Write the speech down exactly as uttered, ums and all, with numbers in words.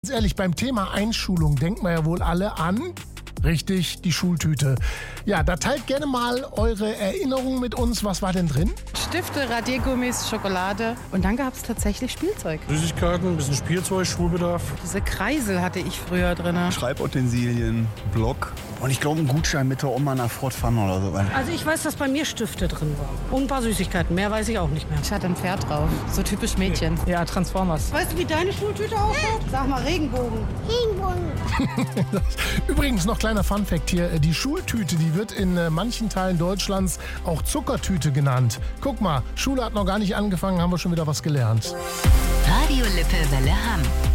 Ganz ehrlich, beim Thema Einschulung denkt man ja wohl alle an, richtig, die Schultüte. Ja, da teilt gerne mal eure Erinnerungen mit uns. Was war denn drin? Stifte, Radiergummis, Schokolade und dann gab es tatsächlich Spielzeug. Süßigkeiten, ein bisschen Spielzeug, Schulbedarf. Diese Kreisel hatte ich früher drin. Schreibutensilien, Block und ich glaube einen Gutschein mit der Oma nach Fort Fun oder so. Also ich weiß, dass bei mir Stifte drin waren und ein paar Süßigkeiten. Mehr weiß ich auch nicht mehr. Ich hatte ein Pferd drauf, so typisch Mädchen. Ja, Transformers. Weißt du, wie deine Schultüte ausschaut? Sag mal, Regenbogen. Regenbogen. Übrigens noch kleiner Funfact hier, die Schultüte, die wird in manchen Teilen Deutschlands auch Zuckertüte genannt. Guck mal, Schule hat noch gar nicht angefangen, haben wir schon wieder was gelernt. Radio Lippe Welle Hamm.